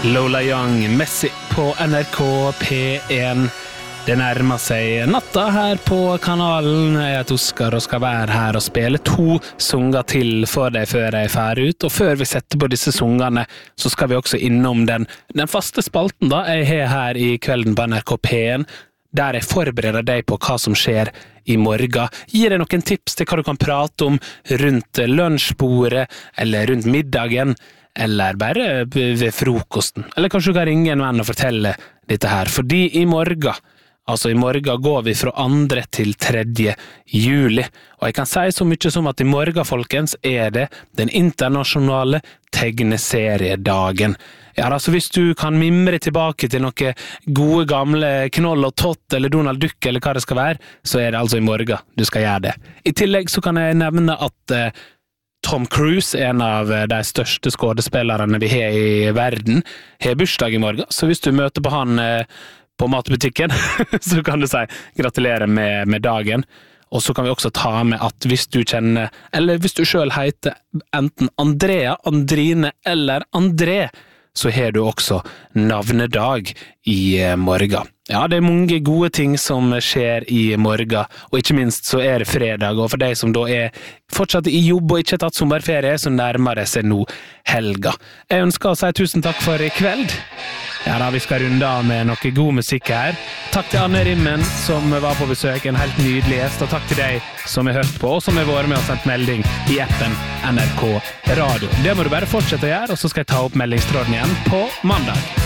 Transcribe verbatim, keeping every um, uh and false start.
Lola Young, Messi på N R K P en. Det nærmer seg natta her på kanalen. Jeg heter Oskar og skal være her og spille to sanger til for deg før jeg er ferdig ut. Og før vi setter på disse sangene, så skal vi også innom den, den faste spalten da jeg har her i kvelden på N R K P en, der jeg forbereder deg på hva som skjer i morgen. Gir deg noen tips til hva du kan prate om rundt lunsjbordet, eller rundt middagen, eller bare ved frokosten. Eller kanskje du kan ringe en venn og fortelle dette her. Fordi i morgen, altså i morgen går vi fra andre til tredje juli. Og jeg kan si så mye som at i morgen, folkens, er det den internasjonale tegneseriedagen. Ja, altså hvis du kan mimre tilbake til noen gode gamle Knoll og Tott eller Donald Duck eller hva det skal være, så er det altså i morgen du skal gjøre det. I tillegg så kan jeg nevne at eh, Tom Cruise, en av de største skådespillerne vi har i verden, har bursdag i morgen, så hvis du møter på han eh, på matbutikken, så kan du si gratulerer med, med dagen. Og så kan vi også ta med at hvis du kjenner, eller hvis du selv heter enten Andrea, Andrine eller André, så har du også navnedag i morgen. Ja, det er mange gode ting som skjer i morgen, og ikke minst så er det fredag, og for deg som da er fortsatt i jobb og ikke har tatt sommerferie, så nærmer det seg nå helga. Jeg ønsker å si tusen takk for i kveld. Ja da, vi skal runde av med noe god musikk her. Takk til Anne Rimmen som var på besøk, en helt nydelig gjest, og takk til deg som har hørt på, og som har vært med og sendt melding i appen N R K Radio. Det må du bare fortsette å gjøre, og så skal jeg ta opp meldingstråden igjen på mandag.